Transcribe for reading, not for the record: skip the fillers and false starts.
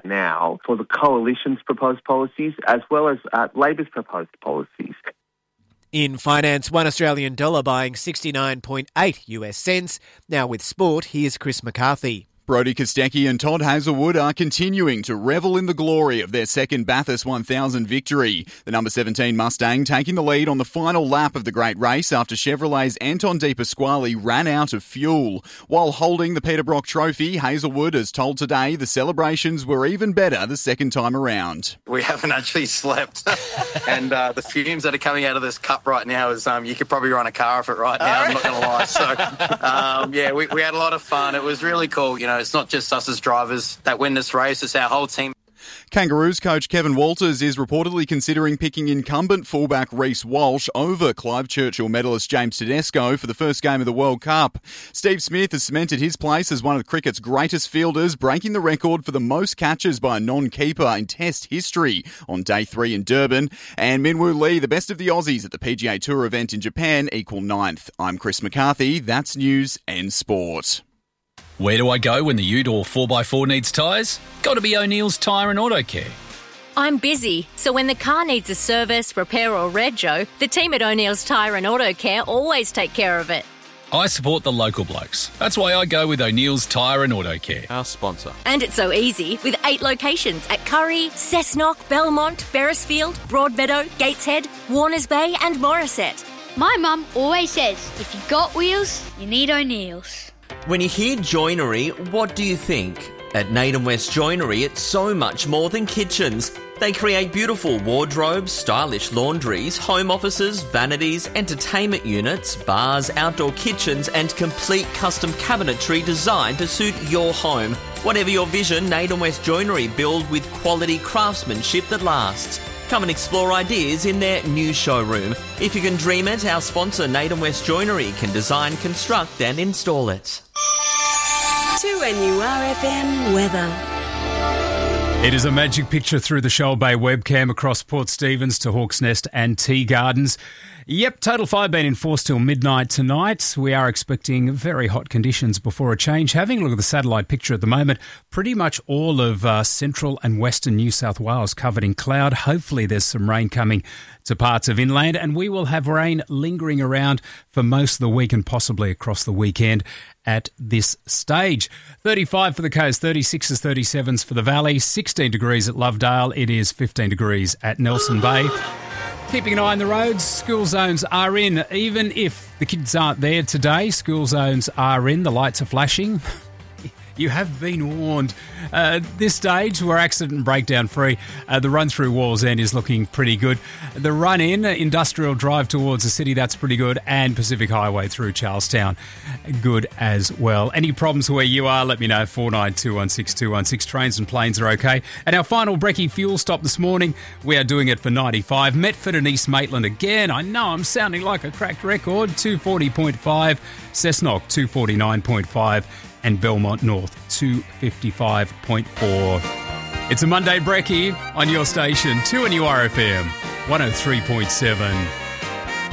now for the Coalition's proposed policies as well as Labor's proposed policies. In finance, $1 Australian buying 69.8 US cents. Now with sport, here's Chris McCarthy. Brodie Kostecki and Todd Hazelwood are continuing to revel in the glory of their second Bathurst 1000 victory. The number 17 Mustang taking the lead on the final lap of the great race after Chevrolet's Anton De Pasquale ran out of fuel. While holding the Peter Brock Trophy, Hazelwood has told Today the celebrations were even better the second time around. We haven't actually slept. And the fumes that are coming out of this cup right now is you could probably run a car off it right now, I'm not going to lie. So, we had a lot of fun. It was really cool. You know, it's not just us as drivers that win this race, it's our whole team. Kangaroos coach Kevin Walters is reportedly considering picking incumbent fullback Reece Walsh over Clive Churchill medalist James Tedesco for the first game of the World Cup. Steve Smith has cemented his place as one of cricket's greatest fielders, breaking the record for the most catches by a non-keeper in Test history on day 3 in Durban. And Minwoo Lee, the best of the Aussies at the PGA Tour event in Japan, equal 9th. I'm Chris McCarthy. That's news and sport. Where do I go when the ute or 4x4 needs tyres? Got to be O'Neill's Tyre and Auto Care. I'm busy, so when the car needs a service, repair or rego, the team at O'Neill's Tyre and Auto Care always take care of it. I support the local blokes. That's why I go with O'Neill's Tyre and Auto Care. Our sponsor. And it's so easy with 8 locations at Curry, Cessnock, Belmont, Beresfield, Broadmeadow, Gateshead, Warners Bay and Morisset. My mum always says, if you got wheels, you need O'Neill's. When you hear joinery, what do you think? At Naden West Joinery, it's so much more than kitchens. They create beautiful wardrobes, stylish laundries, home offices, vanities, entertainment units, bars, outdoor kitchens, and complete custom cabinetry designed to suit your home. Whatever your vision, Naden West Joinery build with quality craftsmanship that lasts. Come and explore ideas in their new showroom. If you can dream it, our sponsor Naden West Joinery can design, construct and install it. 2NURFM weather. It is a magic picture through the Shoal Bay webcam across Port Stephens to Hawk's Nest and Tea Gardens. Yep, Total Fire been enforced till midnight tonight. We are expecting very hot conditions before a change. Having a look at the satellite picture at the moment, pretty much all of central and western New South Wales covered in cloud. Hopefully there's some rain coming to parts of inland, and we will have rain lingering around for most of the week and possibly across the weekend at this stage. 35 for the coast, 36s, 37s for the valley, 16 degrees at Lovedale. It is 15 degrees at Nelson Bay. Keeping an eye on the roads, school zones are in. Even if the kids aren't there today, school zones are in. The lights are flashing. You have been warned. This stage, we're accident and breakdown free. The run through Walls End is looking pretty good. The run in, Industrial Drive towards the city, that's pretty good. And Pacific Highway through Charlestown, good as well. Any problems where you are, let me know. 49216216. Trains and planes are okay. And our final brekkie fuel stop this morning, we are doing it for 95. Metford and East Maitland again. I know I'm sounding like a cracked record. 240.5. Cessnock, 249.5. And Belmont North, 255.4. It's a Monday brekkie on your station, 2NURFM, 103.7.